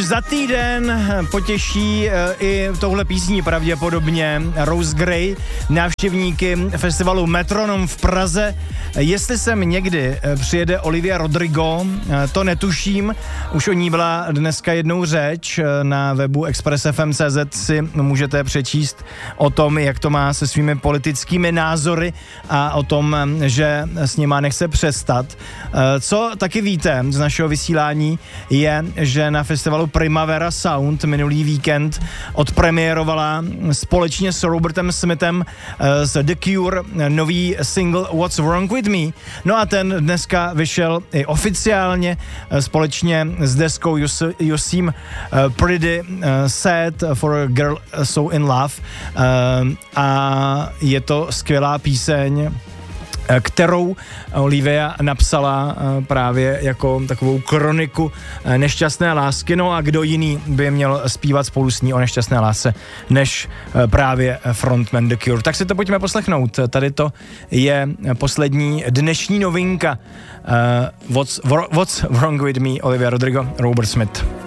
Už za týden potěší i touhle písní pravděpodobně Rose Gray návštěvníky festivalu Metronom v Praze. Jestli sem někdy přijede Olivia Rodrigo, to netuším. Už o ní byla dneska jednou řeč. Na webu express.fm.cz si můžete přečíst o tom, jak to má se svými politickými názory a o tom, že s nima nechce přestat. Co taky víte z našeho vysílání je, že na festivalu Primavera Sound minulý víkend odpremiérovala společně s Robertem Smithem z The Cure nový single What's Wrong With Me. No a ten dneska vyšel i oficiálně společně s deskou You Seem Pretty Sad for a Girl So In Love a je to skvělá píseň, kterou Olivia napsala právě jako takovou kroniku nešťastné lásky. No a kdo jiný by měl zpívat spolu s ní o nešťastné lásce, než právě frontman The Cure. Tak si to pojďme poslechnout. Tady to je poslední dnešní novinka What's Wrong With Me, Olivia Rodrigo, Robert Smith.